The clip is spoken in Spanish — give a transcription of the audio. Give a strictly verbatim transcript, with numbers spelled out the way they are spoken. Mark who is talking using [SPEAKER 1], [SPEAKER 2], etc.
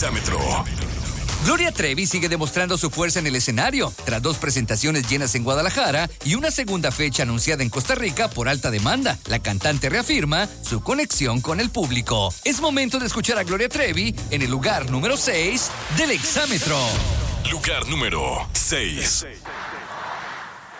[SPEAKER 1] Exámetro.
[SPEAKER 2] Gloria Trevi sigue demostrando su fuerza en el escenario, tras dos presentaciones llenas en Guadalajara y una segunda fecha anunciada en Costa Rica por alta demanda. La cantante reafirma su conexión con el público. Es momento de escuchar a Gloria Trevi en el lugar número seis del Exámetro.
[SPEAKER 1] Lugar número seis.